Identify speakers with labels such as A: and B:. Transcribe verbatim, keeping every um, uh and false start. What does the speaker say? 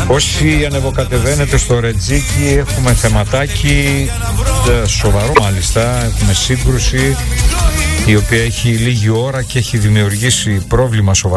A: Όσοι ανεβοκατεβαίνετε στο Ρετζίκι, έχουμε θεματάκι σοβαρό μάλιστα. Έχουμε σύγκρουση η οποία έχει λίγη ώρα και έχει δημιουργήσει πρόβλημα σοβαρό